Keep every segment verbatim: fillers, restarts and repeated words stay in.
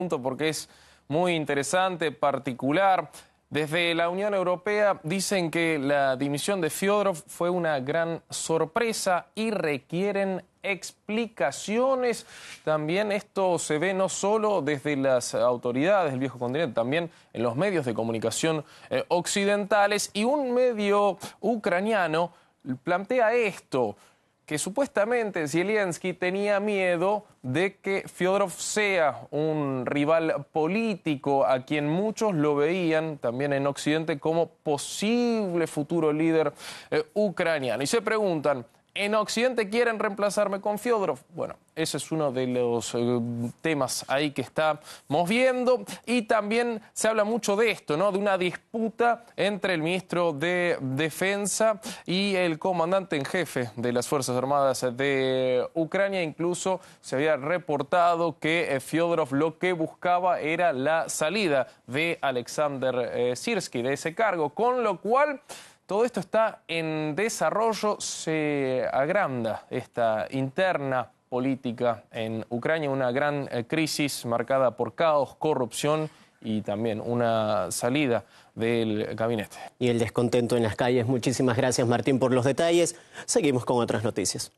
punto porque es muy interesante, particular. Desde la Unión Europea dicen que la dimisión de Fiódorov fue una gran sorpresa y requieren explicaciones. También esto se ve no solo desde las autoridades del viejo continente, también en los medios de comunicación eh, occidentales. Y un medio ucraniano plantea esto, que supuestamente Zelensky tenía miedo de que Fiódorov sea un rival político a quien muchos lo veían también en Occidente como posible futuro líder eh, ucraniano. Y se preguntan, ¿en Occidente quieren reemplazarme con Fiódorov? Bueno, ese es uno de los eh, temas ahí que estamos viendo. Y también se habla mucho de esto, ¿no? De una disputa entre el ministro de Defensa y el comandante en jefe de las Fuerzas Armadas de Ucrania. Incluso se había reportado que eh, Fiódorov lo que buscaba era la salida de Alexander eh, Sirsky de ese cargo, con lo cual todo esto está en desarrollo. Se agranda esta interna política en Ucrania, una gran eh, crisis marcada por caos, corrupción y también una salida del gabinete. Y el descontento en las calles. Muchísimas gracias, Martín, por los detalles. Seguimos con otras noticias.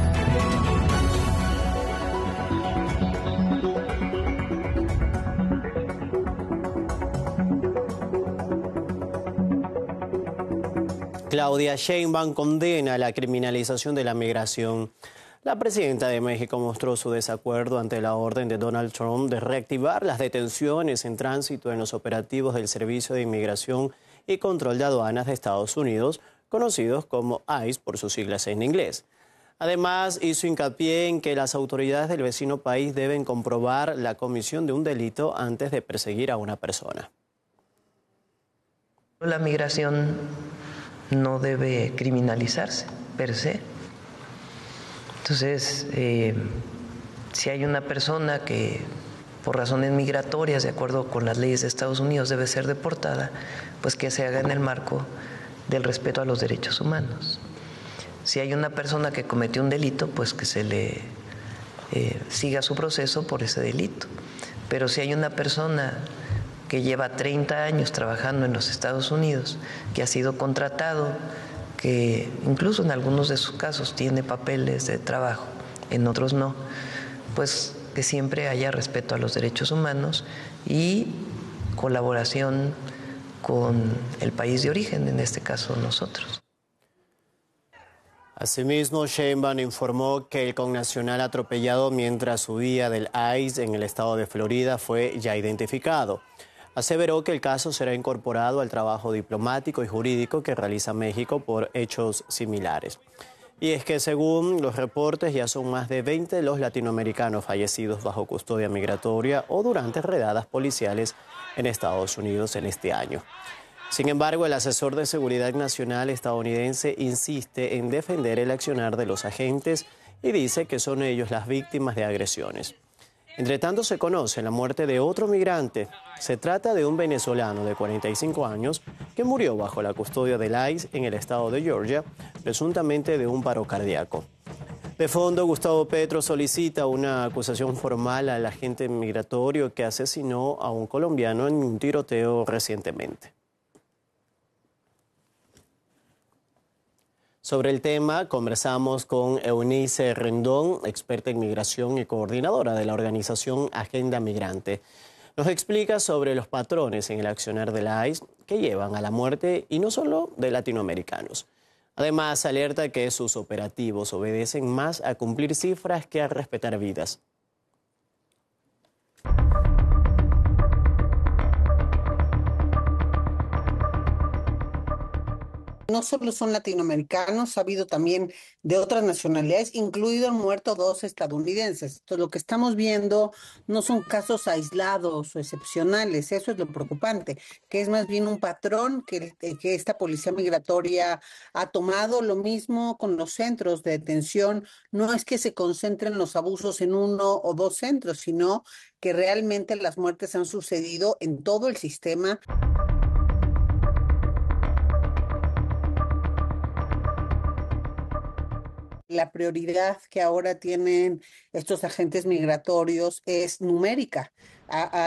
Claudia Sheinbaum condena la criminalización de la migración. La presidenta de México mostró su desacuerdo ante la orden de Donald Trump de reactivar las detenciones en tránsito en los operativos del Servicio de Inmigración y Control de Aduanas de Estados Unidos, conocidos como ICE por sus siglas en inglés. Además, hizo hincapié en que las autoridades del vecino país deben comprobar la comisión de un delito antes de perseguir a una persona. La migración no debe criminalizarse per se. Entonces, eh, si hay una persona que por razones migratorias, de acuerdo con las leyes de Estados Unidos, debe ser deportada, pues que se haga en el marco del respeto a los derechos humanos. Si hay una persona que cometió un delito, pues que se le eh, siga su proceso por ese delito. Pero si hay una persona que lleva treinta años trabajando en los Estados Unidos, que ha sido contratado, que incluso en algunos de sus casos tiene papeles de trabajo, en otros no, pues que siempre haya respeto a los derechos humanos y colaboración con el país de origen, en este caso nosotros. Asimismo, Sheinbaum informó que el connacional atropellado mientras huía del ICE en el estado de Florida fue ya identificado. Aseveró que el caso será incorporado al trabajo diplomático y jurídico que realiza México por hechos similares. Y es que según los reportes ya son más de veinte los latinoamericanos fallecidos bajo custodia migratoria o durante redadas policiales en Estados Unidos en este año. Sin embargo, el asesor de seguridad nacional estadounidense insiste en defender el accionar de los agentes y dice que son ellos las víctimas de agresiones. Entre tanto, se conoce la muerte de otro migrante. Se trata de un venezolano de cuarenta y cinco años que murió bajo la custodia del ICE en el estado de Georgia, presuntamente de un paro cardíaco. De fondo, Gustavo Petro solicita una acusación formal al agente migratorio que asesinó a un colombiano en un tiroteo recientemente. Sobre el tema, conversamos con Eunice Rendón, experta en migración y coordinadora de la organización Agenda Migrante. Nos explica sobre los patrones en el accionar de la ICE que llevan a la muerte y no solo de latinoamericanos. Además, alerta que sus operativos obedecen más a cumplir cifras que a respetar vidas. No solo son latinoamericanos, ha habido también de otras nacionalidades, incluido han muerto dos estadounidenses. Entonces, lo que estamos viendo no son casos aislados o excepcionales, eso es lo preocupante, que es más bien un patrón que, que esta policía migratoria ha tomado. Lo mismo con los centros de detención, no es que se concentren los abusos en uno o dos centros, sino que realmente las muertes han sucedido en todo el sistema. La prioridad que ahora tienen estos agentes migratorios es numérica. a,